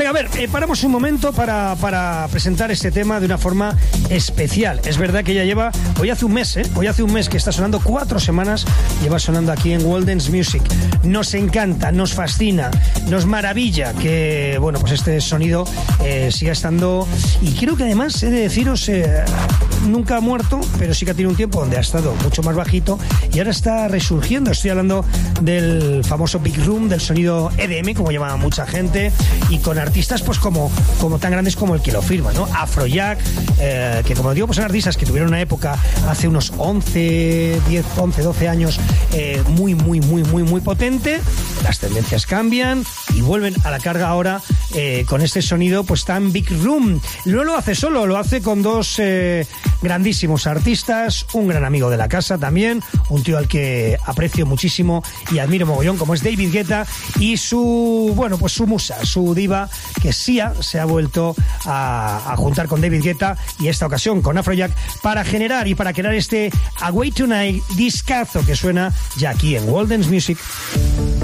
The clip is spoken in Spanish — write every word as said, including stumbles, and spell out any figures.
Venga, a ver, eh, paramos un momento para, para presentar este tema de una forma especial. Es verdad que ya lleva, hoy hace un mes, ¿eh? Hoy hace un mes que está sonando, cuatro semanas lleva sonando aquí en Walden's Music. Nos encanta, nos fascina, nos maravilla que, bueno, pues este sonido eh, siga estando, y creo que además he de deciros, eh, nunca ha muerto, pero sí que ha tenido un tiempo donde ha estado mucho más bajito y ahora está resurgiendo. Estoy hablando del famoso Big Room, del sonido E D M, como llama mucha gente, y con artistas pues como, como tan grandes como el que lo firma, ¿no? Afrojack, eh, que como digo, pues son artistas que tuvieron una época hace unos once, diez, once, doce años eh, muy, muy, muy, muy, muy potente. Las tendencias cambian y vuelven a la carga ahora eh, con este sonido pues tan Big Room. No lo hace solo, lo hace con dos eh, grandísimos artistas, un gran amigo de la casa también, un tío al que aprecio muchísimo y admiro mogollón, como es David Guetta, y su, bueno, pues su musa, su diva, que Sia se ha vuelto a, a juntar con David Guetta, y esta ocasión con Afrojack, para generar y para crear este Away Tonight discazo que suena ya aquí en Walden's Music.